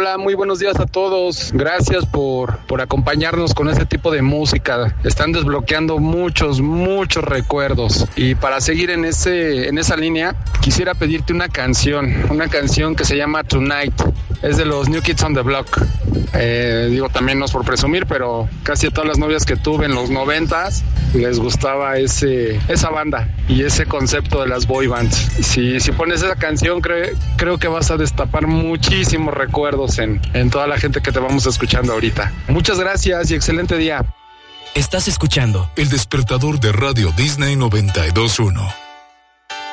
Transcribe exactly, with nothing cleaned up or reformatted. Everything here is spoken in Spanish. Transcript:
Hola, muy buenos días a todos. Gracias por, por acompañarnos con este tipo de música. Están desbloqueando muchos, muchos recuerdos. Y para seguir en ese, en esa línea, quisiera pedirte una canción, una canción que se llama Tonight. Es de los New Kids on the Block. Eh, digo, también no es por presumir, pero casi a todas las novias que tuve en los noventas les gustaba ese, esa banda y ese concepto de las boy bands. Si, si pones esa canción, creo, creo que vas a destapar muchísimos recuerdos en, en toda la gente que te vamos escuchando ahorita. Muchas gracias y excelente día. Estás escuchando El Despertador de Radio Disney noventa y dos punto uno.